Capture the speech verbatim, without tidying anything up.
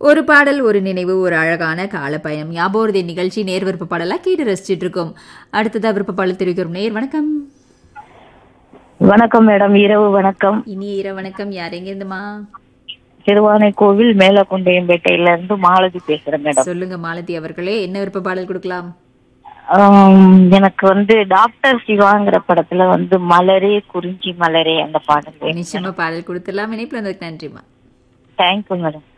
ஒரு பாடல் ஒரு நினைவு ஒரு அழகான காலப்பயணம் ஞாபகம் நிகழ்ச்சி நேர் விருப்ப பாடலா கேட்டு ரசிச்சிட்டு இருக்கோம். அடுத்ததா விருப்ப பாடல் தெரிவிக்கிறோம். நேர் வணக்கம். வணக்கம் மேடம், இரவு வணக்கம். இனிய இரவு வணக்கம். யார் எங்க இருந்துமா? திருவானை கோவில் மேலக்குண்டையம்பேட்டையில இருந்து மாலதி பேசுறேன் மேடம். சொல்லுங்க மாலதி அவர்களே, என்ன விருப்ப பாடல் கொடுக்கலாம்? ஆம், எனக்கு வந்து டாக்டர் சிவாங்கிற படத்துல வந்து மலரே குறிஞ்சி மலரே அந்த பாடல். நிச்சயமா பாடல் கொடுத்துடலாம். இணைப்புல வந்ததுக்கு நன்றிமா. Thank you madam.